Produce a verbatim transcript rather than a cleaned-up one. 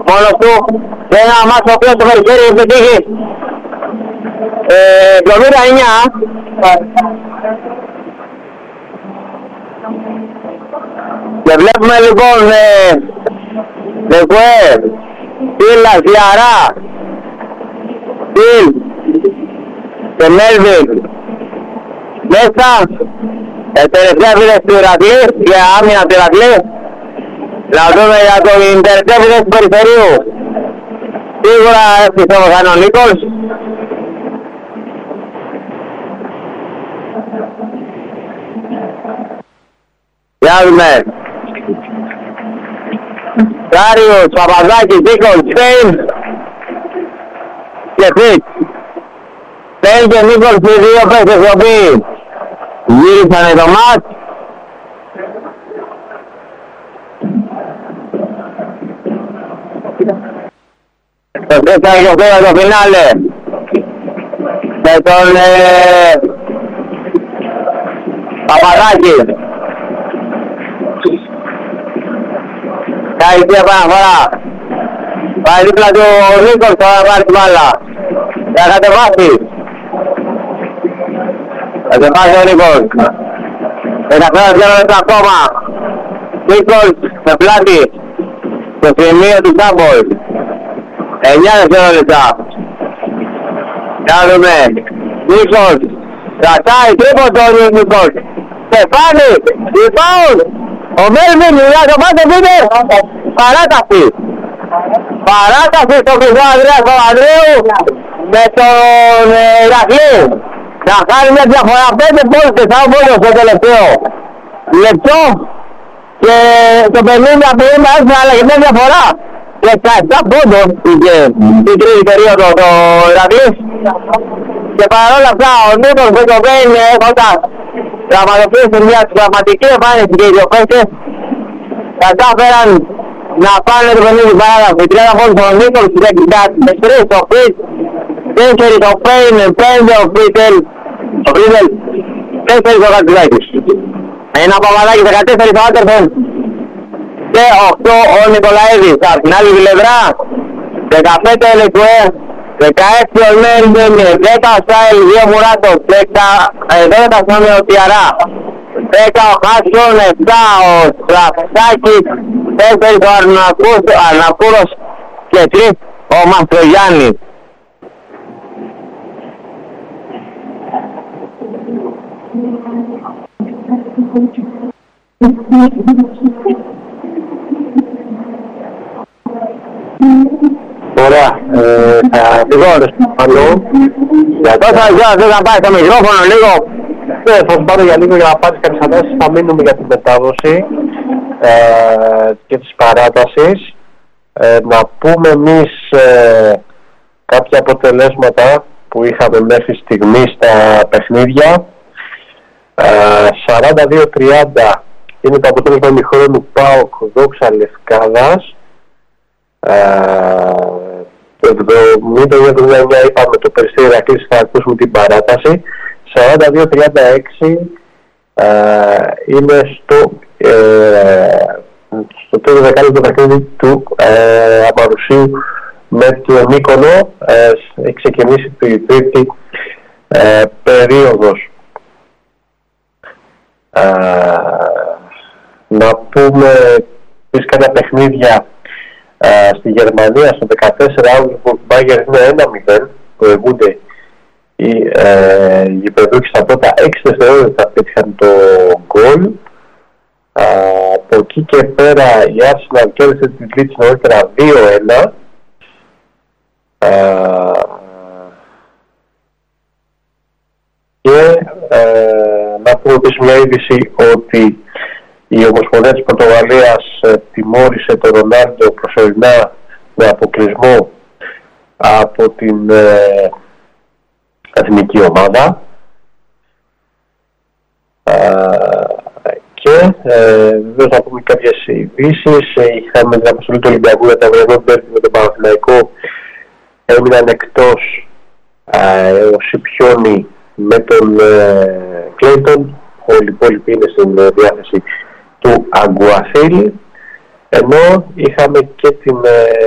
μόνος του, σε ένα μάτς το οποίο το Περιστέρι έχει πετύχει εβδομήντα εννιά. Και βλέπουμε λοιπόν Λεκουέ, Πίλα, Ζιαρά, Πίλ και Μέλβιν μέσα. Τελευταία βίδες του Ηρακλή, για άμυνα του Ηρακλή. Να δούμε για το τελευταία βίδες του Περιφερείου. Σίγουρα έφτιαξε ο Κανονίκος. Για δούμε. Κάριος, Παπαδάκης, Νίκος, Σπέιν και Φιτ. Σπέιν και Νίκος οι δύο παίκτες οι οποίοι γύρισανε το μάτς. Το τέσσερα και οκτώ το φινάλε με τον ε, Παπαδάκη. Κάνει μια παραφορά. Πάει δίπλα του ο Νίκος θα πάρει τη μπάλα. Θα κατεβάσει. Θα κατεβάσει ο Νίκος. Μεταφέρει δύο λεπτά ακόμα. Νίκος με πλάτη. Στο σημείο του Σάμπολ. εννιά δευτερόλεπτα. Να δούμε. Νίκος. Κρατάει τρίποντο ο Νίκος. Στεφάνη. Rebound. Ο Μέλβιν για το πάντο είναι παράταση. Παράταση στο χρυσό Ανδρέας Παπανδρέου με τον Ηρακλή. Θα κάνει μια διαφορά πέντε πόντους και τεσσάρων πόντων στο τελευταίο λεπτό. Και το πενήντα πενήντα έξι αλλά και μια διαφορά. δεκαεπτά πόντων είχε την τρίτη περίοδο το Ηρακλής. Και παρόλα αυτά ο Νίκος και το Βέιν έχοντας πραγματοποιήσει μια πραγματική εμφάνιση και οι δύο παίκτες κατάφεραν να πάνε το παιχνίδι παράγραφη. τριάντα πόντους ο Νίκος, εξήντα τρία ο Φιτ, τέσσερα ο Βέιν, πέντε ο Φίτελ, ο Φίτελ, τέσσερα ο Κατσουδάκης. Ένα Παπαδάκη, δεκατέσσερα ο Άντερσον και οκτώ ο Νικολαίδης. Από την άλλη πλευρά, δεκαπέντε ο Λεκουέ, δεκαέξι ο Μέλβιν, δέκα ο Στάιλ, δύο Μουράτος, δέκα ο Τιαρά, δέκα ο Χάσον, επτά ο Στραφτάκης, τέσσερα ο Αρνακούρος και τρία ο Μαστρογιάννης. Ωραία. Λοιπόν, αλλού. Για τόσα ζώα θες να πάει στο μικρόφωνο λίγο. Ναι, θα σου πάρω για λίγο για να πάρεις κάποιες ανάσεις. Θα μείνουμε για τη μετάδοση ε, και της παράτασης. Ε, να πούμε εμείς ε, κάποια αποτελέσματα που είχαμε μέχρι στιγμή στα παιχνίδια. Ε, σαράντα δύο τριάντα είναι το αποτέλεσμα ημιχρόνου ΠΑΟΚ Δόξα Λευκάδας. εβδομήντα εννιά είπαμε το Περιστέρι Ηρακλής, θα ακούσουμε την παράταση. Σαράντα δύο τριάντα έξι ε, είναι στο ε, στο τέλος δεκάλεπτο παιχνίδι του ε, Αμαρουσίου με τον Μύκονο. Ε, έχει ξεκινήσει η τρίτη ε, περίοδος. Ε, να πούμε επίσης κάποια παιχνίδια ε, στη Γερμανία στο δεκατέσσερα Αύγουστο που Bayern είναι ένα μηδέν, προηγούνται οι ε, γηπεδούχοι στα πρώτα έξι δευτερόλεπτα πέτυχαν το γκολ. Uh, από εκεί και πέρα η Arsenal κέρδισε την Leeds νωρίτερα δύο ένα. Uh, και uh, να πούμε επίσης μια είδηση ότι η Ομοσπονδία της Πορτογαλίας uh, τιμώρησε τον Ρονάλντο προσωρινά με αποκλεισμό από την uh, εθνική ομάδα. Uh, Και ε, βεβαίως να πούμε κάποιες ειδήσεις. Ε, είχαμε την αποστολή του Ολυμπιακού για το αυριανό ντέρμπι με τον Παναθηναϊκό. Έμειναν εκτός ε, ο Σιπιόνι με τον ε, Κλέιτον. Όλοι οι υπόλοιποι είναι στην ε, διάθεση του Αγκουαθίλ. Ενώ είχαμε και την ε,